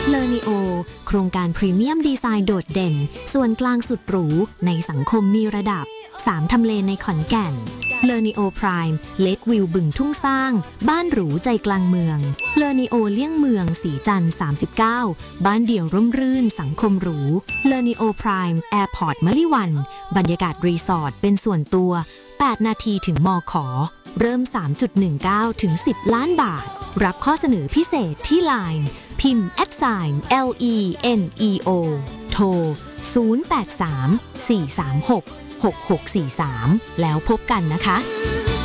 เลอนิโอโครงการพรีเมียมดีไซน์โดดเด่นส่วนกลางสุดหรูในสังคมมีระดับ3ทำเลในขอนแก่นเลอนิโอพรายม์เลควิวบึงทุ่งสร้างบ้านหรูใจกลางเมืองเลอนิโอเลี่ยงเมืองสีจันทร์39บ้านเดี่ยวร่มรื่นสังคมหรูเลอนิโอพรายม์แอร์พอร์ตมะลิวันบรรยากาศรีสอร์ทเป็นส่วนตัว8นาทีถึงมข.เริ่ม 3.19 ถึง 10 ล้านบาทรับข้อเสนอพิเศษที่ LINE พิมพ์ @LENEO โทร 083 436 6643 แล้วพบกันนะคะ